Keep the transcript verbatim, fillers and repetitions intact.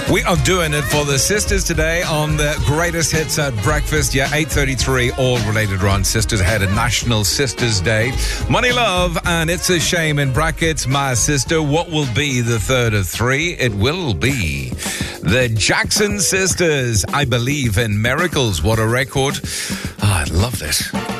We are doing it for the sisters today on the greatest hits at breakfast. Yeah, eight thirty-three, all related around sisters. Had a National Sisters Day. Money Love and It's a Shame in brackets. My sister, what will be the third of three? It will be the Jackson Sisters. I Believe in Miracles. What a record. Oh, I love this.